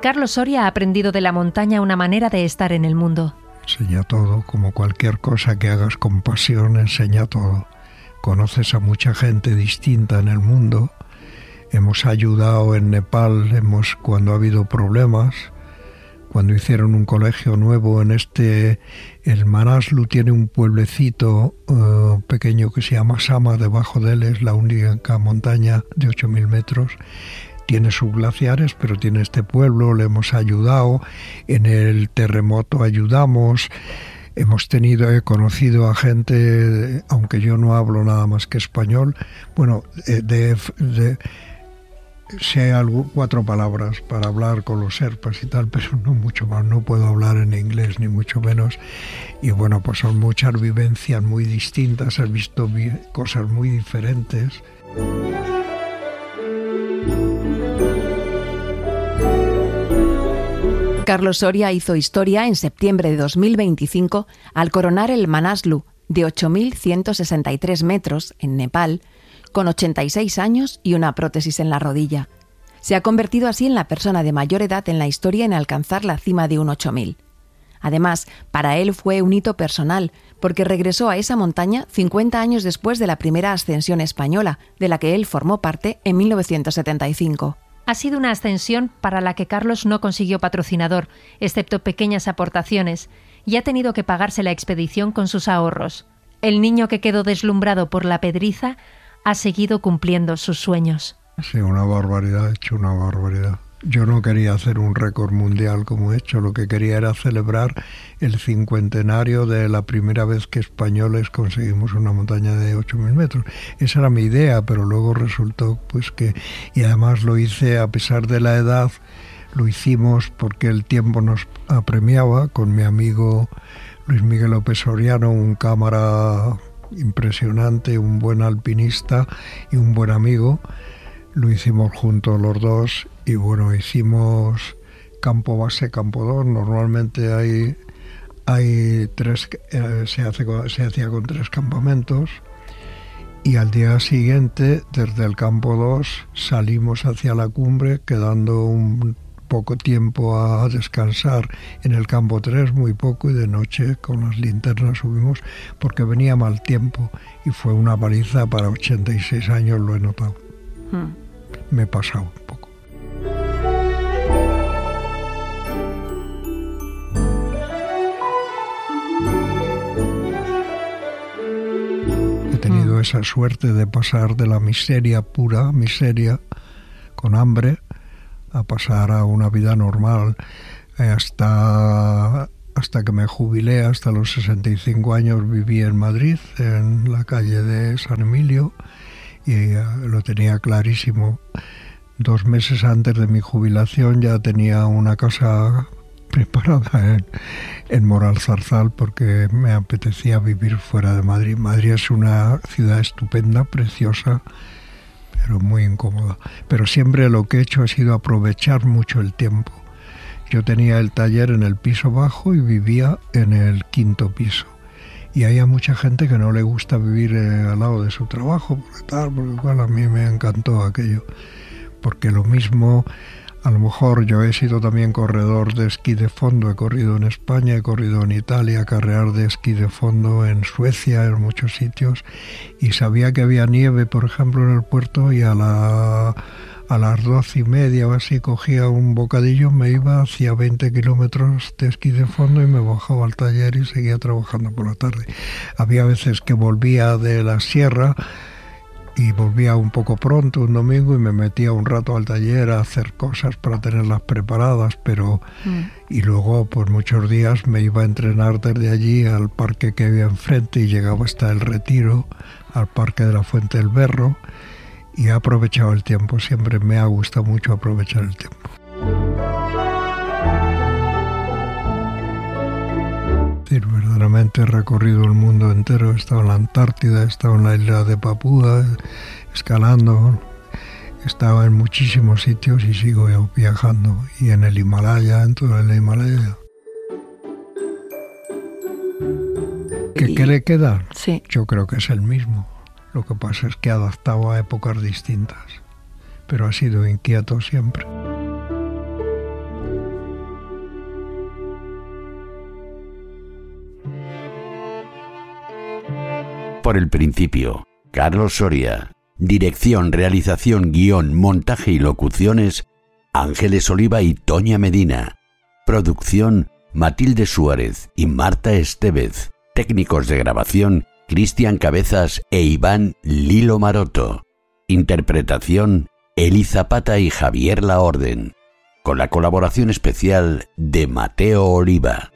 Carlos Soria ha aprendido de la montaña una manera de estar en el mundo. Enseña todo, como cualquier cosa que hagas con pasión, enseña todo. Conoces a mucha gente distinta en el mundo. Hemos ayudado en Nepal, cuando ha habido problemas, cuando hicieron un colegio nuevo el Manaslu tiene un pueblecito pequeño que se llama Sama, debajo de él es la única montaña de 8.000 metros. Tiene subglaciares, pero tiene este pueblo, le hemos ayudado, en el terremoto ayudamos, he conocido a gente, aunque yo no hablo nada más que español, sé 4 palabras para hablar con los serpas y tal, pero no mucho más, no puedo hablar en inglés ni mucho menos, y bueno, pues son muchas vivencias muy distintas, has visto cosas muy diferentes. Carlos Soria hizo historia en septiembre de 2025 al coronar el Manaslu de 8.163 metros en Nepal, con 86 años y una prótesis en la rodilla. Se ha convertido así en la persona de mayor edad en la historia en alcanzar la cima de un 8.000. Además, para él fue un hito personal, porque regresó a esa montaña 50 años después de la primera ascensión española, de la que él formó parte en 1975. Ha sido una ascensión para la que Carlos no consiguió patrocinador, excepto pequeñas aportaciones, y ha tenido que pagarse la expedición con sus ahorros. El niño que quedó deslumbrado por la pedriza ha seguido cumpliendo sus sueños. Sí, una barbaridad, he hecho una barbaridad. Yo no quería hacer un récord mundial como he hecho, lo que quería era celebrar el 50º de la primera vez que españoles conseguimos una montaña de 8.000 metros. Esa era mi idea, pero luego resultó y además lo hice a pesar de la edad, lo hicimos porque el tiempo nos apremiaba, con mi amigo Luis Miguel López Soriano, un cámara impresionante, un buen alpinista y un buen amigo. Lo hicimos juntos los dos y bueno, hicimos campo base, campo 2. Normalmente hay 3, se hacía con 3 campamentos, y al día siguiente desde el campo 2 salimos hacia la cumbre, quedando un poco tiempo a descansar en el campo 3, muy poco, y de noche con las linternas subimos porque venía mal tiempo y fue una paliza. Para 86 años lo he notado. Me he pasado un poco. He tenido esa suerte de pasar de la pura miseria, con hambre, a pasar a una vida normal hasta que me jubilé. Hasta los 65 años viví en Madrid, en la calle de San Emilio, y lo tenía clarísimo. 2 meses antes de mi jubilación ya tenía una casa preparada en Moral Zarzal, porque me apetecía vivir fuera de Madrid. Madrid es una ciudad estupenda, preciosa, pero muy incómoda. Pero siempre lo que he hecho ha sido aprovechar mucho el tiempo. Yo tenía el taller en el piso bajo y vivía en el 5º piso. Y hay mucha gente que no le gusta vivir al lado de su trabajo, porque igual a mí me encantó aquello. Porque lo mismo, a lo mejor yo he sido también corredor de esquí de fondo, he corrido en España, he corrido en Italia, carreras de esquí de fondo en Suecia, en muchos sitios, y sabía que había nieve, por ejemplo, en el puerto, y a las 12:30 o así cogía un bocadillo, me iba hacia 20 kilómetros de esquí de fondo y me bajaba al taller y seguía trabajando por la tarde. Había veces que volvía de la sierra y volvía un poco pronto un domingo y me metía un rato al taller a hacer cosas para tenerlas preparadas, y luego por muchos días me iba a entrenar desde allí al parque que había enfrente y llegaba hasta el Retiro, al parque de la Fuente del Berro, y he aprovechado el tiempo. Siempre me ha gustado mucho aprovechar el tiempo. Verdaderamente he recorrido el mundo entero, he estado en la Antártida, he estado en la isla de Papúa, escalando, he estado en muchísimos sitios y sigo viajando, y en el Himalaya, en todo el Himalaya. ¿Qué le queda? Sí. Yo creo que es el mismo. Lo que pasa es que ha adaptado a épocas distintas, pero ha sido inquieto siempre. por el principio. Carlos Soria. Dirección, realización, guión, montaje y locuciones, Ángeles Oliva y Toña Medina. Producción, Matilde Suárez y Marta Estevez. Técnicos de grabación, Cristian Cabezas e Iván Lilo Maroto. Interpretación, Eli Zapata y Javier Laorden. Con la colaboración especial de Mateo Oliva.